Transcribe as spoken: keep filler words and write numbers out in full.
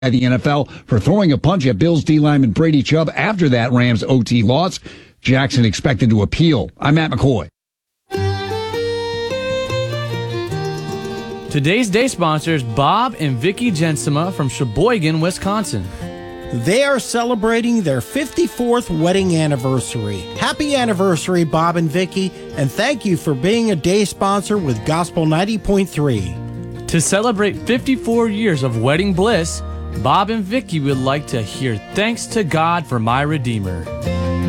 At the N F L for throwing a punch at Bills D lineman Brady Chubb after that Rams O T loss. Jackson expected to appeal. I'm Matt McCoy. Today's day sponsors Bob and Vicky Jensema from Sheboygan, Wisconsin. They are celebrating their fifty-fourth wedding anniversary. Happy anniversary, Bob and Vicky, and thank you for being a day sponsor with Gospel ninety point three. To celebrate fifty-four years of wedding bliss, Bob and Vicky would like to hear Thanks to God for My Redeemer.